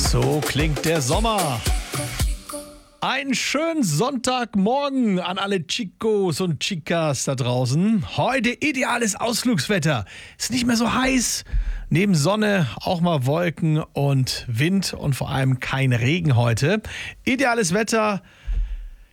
So klingt der Sommer. Einen schönen Sonntagmorgen an alle Chicos und Chicas da draußen. Heute ideales Ausflugswetter. Ist nicht mehr so heiß. Neben Sonne auch mal Wolken und Wind und vor allem kein Regen heute. Ideales Wetter